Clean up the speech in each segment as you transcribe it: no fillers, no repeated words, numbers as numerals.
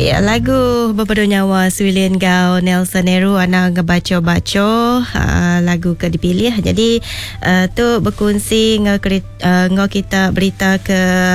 Ya, lagu Berpadu Nyawa Suilin Gau Nelson Nehru ana ngebaca-baca lagu ke dipilih. Jadi tu berkongsi ngau kita berita ke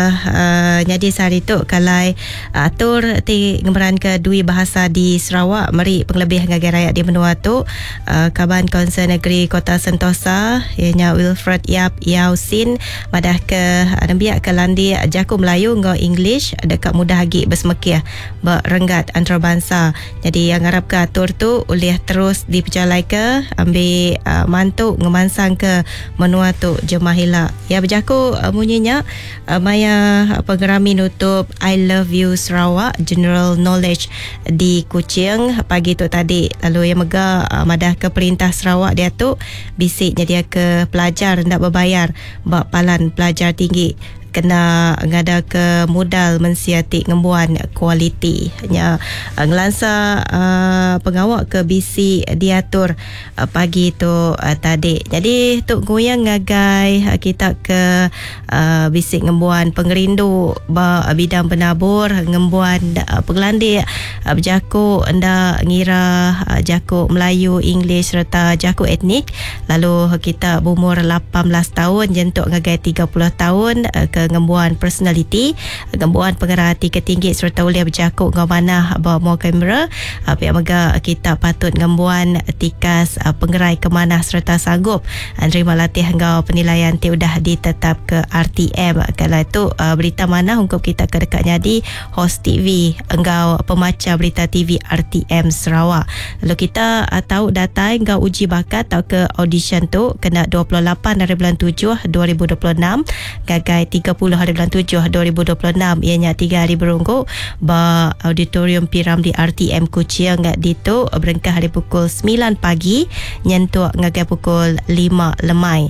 nyadi sehari tu kalai atur ti ngemeran ke dui bahasa di Sarawak meri penglebih ngagai rakyat di menua tu Kaban Konsel Negeri Kota Sentosa ianya Wilfred Yap Yausin madah ke nambiak ke landi jaku Melayu ngau English dekat mudah hagi bersemekih berenggat antarabangsa. Jadi yang harap ke atur tu boleh terus dipercalai ke ambil mantuk ngemansang ke menua tu jemahila. Ya berjaku munyinya maya pengerami nutup I Love You Sarawak General Knowledge di Kuching pagi tu tadi. Lalu yang mega madah ke Perintah Sarawak dia tu bisik jadi ke pelajar hendak berbayar bak palan pelajar tinggi kena ngada ke modal mensiatik ngembuan kualiti hanya ngelansa pengawak ke bisi diatur pagi tu tadi. Jadi tuk goyang ngagai kita ke bisi ngembuan pengerindu bidang penabur ngembuan pengelandik berjaku anda ngira jaku Melayu English serta jaku etnik. Lalu kita berumur 18 tahun jentuk ngagai 30 tahun ke ngembuan personality, ngembuan pengerhati ketinggi serta boleh berjakuk ngau mana bawa mau kamera. Pihak mega kita patut ngembuan tikas pengerai ke mana serta sanggup nerima latih ngau penilaian ti udah ditetap ke RTM. Kalau itu berita mana hukum kita ke dekatnya di host TV engau pemaca berita TV RTM Sarawak. Lalu kita tahu data engau uji bakat atau ke audition tu kena 28 hari bulan 7 2026 gagai 30 hari bulan 7 2026 ianya 3 hari berunggu ba auditorium Piram di RTM Kuching di tu berengkah hari pukul 9 pagi nyentuh ngagai pukul 5 lemai.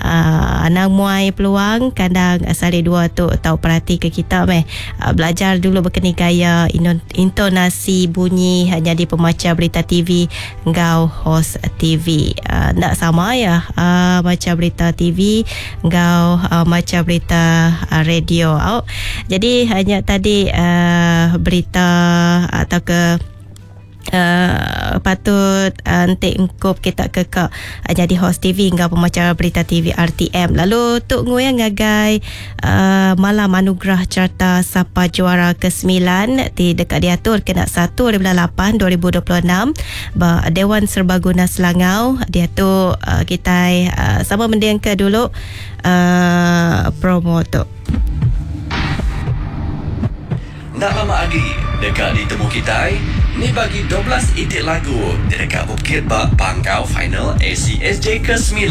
Anang muai peluang kandang sari dua tu tahu perhati ke kita belajar dulu berkeni gaya intonasi bunyi hanya di pemaca berita TV ngau host TV ndak sama ya baca berita TV ngau baca berita radio. Jadi hanya tadi berita atau ke patut nanti engkop kita kekak jadi host TV hingga pemacara berita TV RTM. Lalu tuk ngoyang ngagai malam anugerah carta Sapa Juara ke-9 di dekat diatur kena 1/8 2026 ba Dewan Serbaguna Selangau dia tu kita sama mendiang ke dulu promo tu. Tak lama lagi dekat ditemu kita ni bagi 12 itik lagu di dekat Bukit Bak Pangkau final ACSJ ke-9.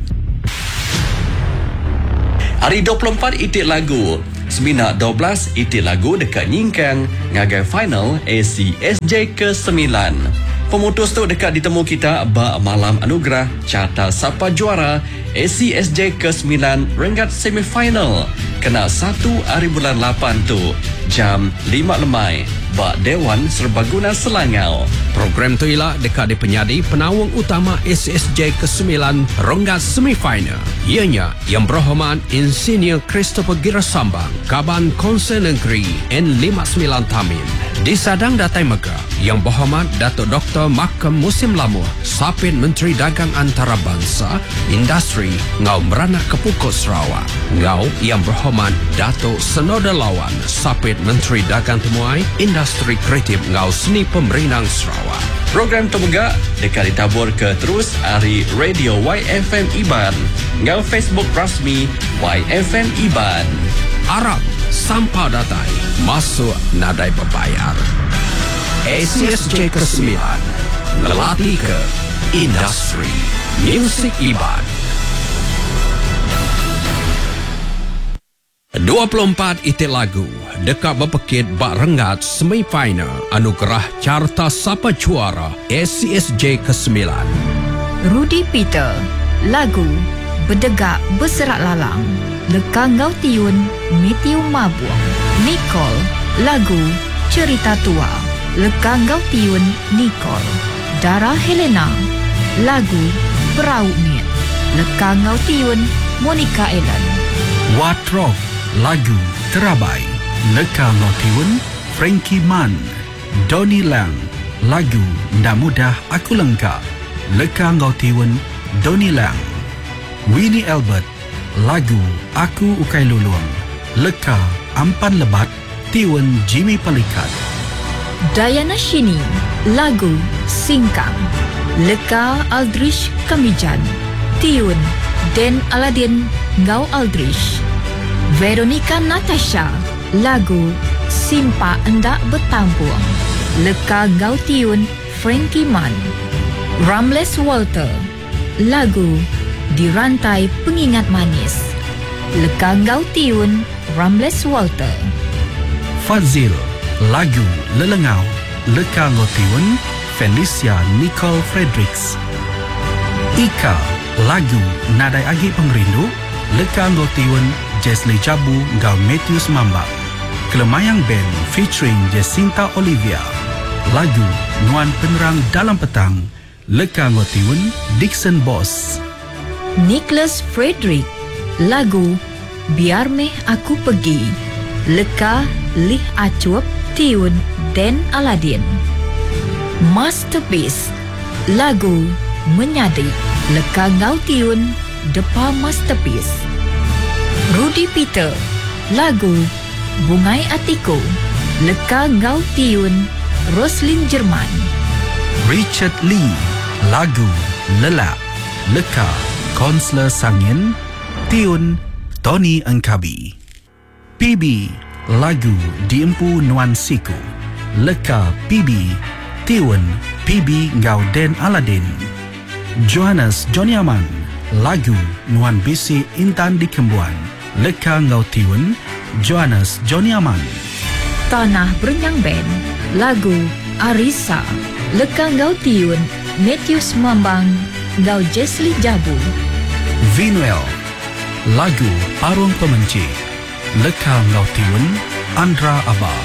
Hari 24 itik lagu Semina 12 itik lagu dekat Nyingkang ngagai final ACSJ ke-9. Pemutus tu dekat ditemu kita bak malam anugerah carta Sapa Juara ACSJ ke-9 renggat semifinal kena 1 hari bulan 8 tu jam 5 lemai bak Dewan Serbaguna Selangau. Program tu ialah dekat di penyadi penawang utama ACSJ ke-9 renggat semifinal. Ianya yang berhormat Insinyur Christopher Girasambang Kaban Konsel Negeri N59 Tamin. Disadang datai mega yang berhormat Datuk Dr. Makam Musim Lamur Sapit Menteri Dagang Antarabangsa Industri ngau Meranak Kepukut Sarawak. Ngau yang berhormat Datuk Senoda Lawan Sapit Menteri Dagang Temuai Industri Kreatif ngau Seni Pemerinang Sarawak. Program Temegak dekat ditabur ke terus hari Radio YFM Iban ngau Facebook rasmi YFM Iban. Arab sampah datai masuk nadai berbayar. ACSJ ke-9 ngelatih ke industri muzik Iban. 24 itik lagu dekat berpekit bak renggat semifinal anugerah carta Sapa Juara ACSJ ke-9. Rudy Peter lagu Berdegak Berserak Lalang Lekang Ngau Tiun Mitium Mabuang. Nicole lagu Cerita Tua Lekang Ngau Tiun Nicole. Dara Helena lagu Perahu Miet Lekang Ngau Tiun Monica Ellen. Watrof lagu Terabai Lekang Ngau Tiun Frankie Man. Donnie Lang, lagu Ndak Mudah Aku Lengkap, leka ngau tiun Donnie Lang. Winnie Albert, lagu Aku Ukai Luluang, leka Ampan Lebat, tiun Jimmy Palikat. Diana Shini, lagu Singkang, leka Aldrich Kamijan, tiun Den Aladin Ngau Aldrich. Veronica Natasha, lagu Simpa Endak Bertampuang, leka Ngau tiun Frankie Mann. Ramles Walter, lagu Dirantai Pengingat Manis, leka Ngau tiun Ramles Walter. Fazil, lagu Lelengau, leka ngau tiun Felicia Nicole Fredericks. Ika, lagu Nadai Agi Pengrindu, leka ngau tiun Jesli Jabu ngau Matthews Mambak. Kelemayang Band featuring Jacinta Olivia, lagu Nuan Penerang Dalam Petang, leka ngau tiun Dixon Boss. Nicholas Frederick, lagu Biar Meh Aku Pergi, leka Lih Acuap, tiun Den Aladin. Masterpiece, lagu Menyadi, leka Ngau tiun Depa Masterpiece. Rudy Peter, lagu Bungai Atiku, leka Ngau tiun Roslyn Jerman. Richard Lee, lagu Lelak, leka Konsler Sangin, tiun Tony Engkabi. PB, lagu Diempu Nuan Siku, leka PB, tiun PB Ngau Den Aladin. Johannes Joniaman, lagu Nuan Bisi Intan di Kembuan, leka Ngau tiun Johannes Joniaman. Tanah Berenyang Band, lagu Arisa, leka Ngau tiun Matthews Mambang Ngau Jesli Jabu. Vinuel, lagu Arung Pemenci, leka Ngau tiun Andra Abah.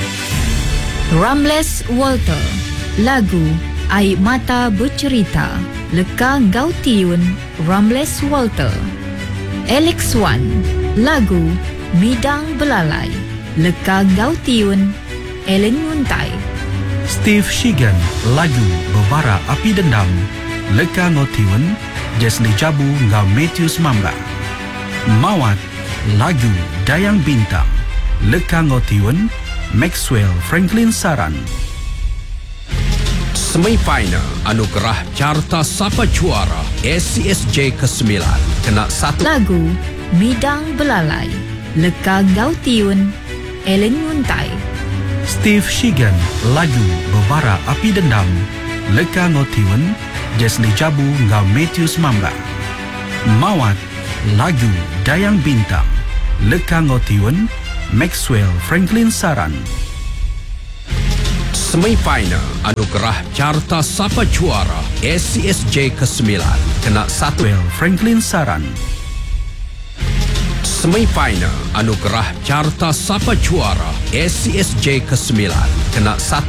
Ramles Walter, lagu Air Mata Bercerita, leka Ngau tiun Ramles Walter. Alex Wan, lagu Midang Belalai, leka Ngau tiun Ellen Muntai. Steve Shigan, lagu Berbara Api Dendam, leka Ngau tiun Jesli Jabu Ngau Matthews Mambang. Mawat, lagu Dayang Bintang, leka Ngau tiun Maxwell Franklin Saran. Semifinal Anugerah Carta Sapa Juara SCSJ ke-9 kena satu. Lagu Midang Belalai, leka Ngau tiun Ellen Muntai. Steve Shigan, lagu Berbara Api Dendam, leka Ngau tiun Jesli Jabu Ngau Matthews Mambang. Mawat, lagu Dayang Bintang, leka Ngau tiun Maxwell Franklin Saran. Semifinal Anugerah Carta Sapa Juara SCSJ ke-9 kena satu. Maxwell Franklin Saran. Semifinal Anugerah Carta Sapa Juara SCSJ ke-9 kena satu.